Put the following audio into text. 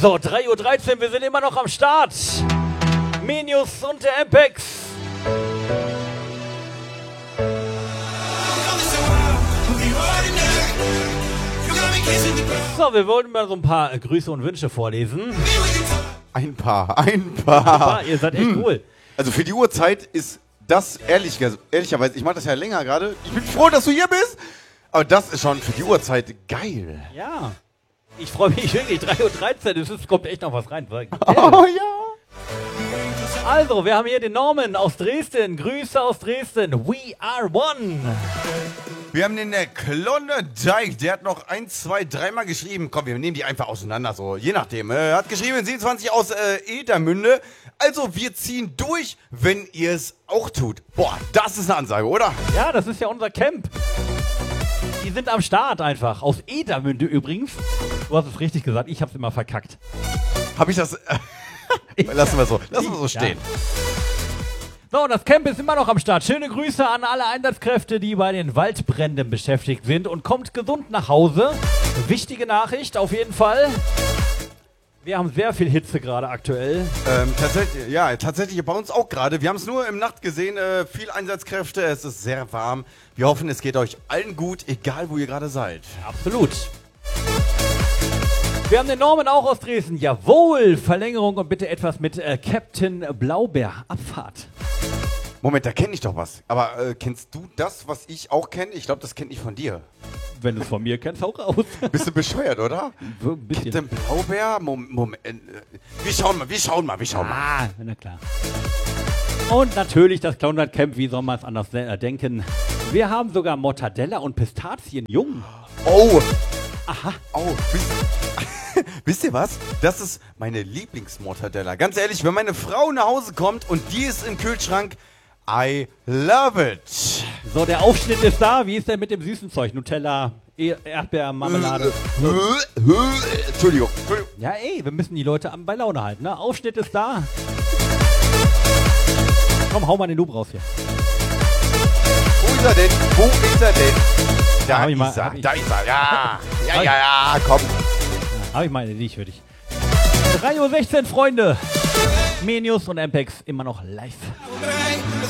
So, 3:13 Uhr, wir sind immer noch am Start. Menius und der Apex. So, wir wollten mal so ein paar Grüße und Wünsche vorlesen. Ein paar. Ihr seid echt cool. Also für die Uhrzeit ist das ehrlicherweise, ich mache das ja länger gerade. Ich bin froh, dass du hier bist. Aber das ist schon für die Uhrzeit geil. Ja. Ich freue mich wirklich. 3:13 Uhr, es kommt echt noch was rein. Oh ja. Also, wir haben hier den Norman aus Dresden. Grüße aus Dresden. We are one. Wir haben den Klondike, der hat noch 1, 2, 3 Mal geschrieben. Komm, wir nehmen die einfach auseinander, so je nachdem. Er hat geschrieben 27 aus Edermünde. Also wir ziehen durch, wenn ihr es auch tut. Boah, das ist eine Ansage, oder? Ja, das ist ja unser Camp. Die sind am Start einfach. Aus Edermünde übrigens. Du hast es richtig gesagt, ich hab's immer verkackt. Hab ich das... Lassen wir so stehen. Ja. So, das Camp ist immer noch am Start. Schöne Grüße an alle Einsatzkräfte, die bei den Waldbränden beschäftigt sind und kommt gesund nach Hause. Wichtige Nachricht auf jeden Fall. Wir haben sehr viel Hitze gerade aktuell. Tatsächlich bei uns auch gerade. Wir haben es nur im Nacht gesehen. Viel Einsatzkräfte, es ist sehr warm. Wir hoffen, es geht euch allen gut, egal wo ihr gerade seid. Absolut. Wir haben den Norman auch aus Dresden. Jawohl, Verlängerung und bitte etwas mit Captain Blaubeer. Abfahrt. Moment, da kenne ich doch was. Aber kennst du das, was ich auch kenne? Ich glaube, das kenne ich von dir. Wenn du es von mir kennst, auch raus. Bist du bescheuert, oder? Ein bisschen. Captain Blaubeer? Moment. Wir schauen mal. Ah, na klar. Und natürlich das Clownland Camp, wie soll man es anders denken? Wir haben sogar Mortadella und Pistazien jung. Oh! Aha. Oh, wisst ihr was? Das ist meine Lieblingsmortadella. Ganz ehrlich, wenn meine Frau nach Hause kommt und die ist im Kühlschrank, I love it. So, der Aufschnitt ist da. Wie ist der mit dem süßen Zeug? Nutella, Erdbeermarmelade. Entschuldigung. Ja, wir müssen die Leute bei Laune halten. Ne? Aufschnitt ist da. Komm, hau mal den Loop raus hier. Wo ist er denn? Da hab ich ist er. Ja, komm. Habe ich meine Lied für dich. 3:16 Uhr, Freunde. Menius und Ampex immer noch live.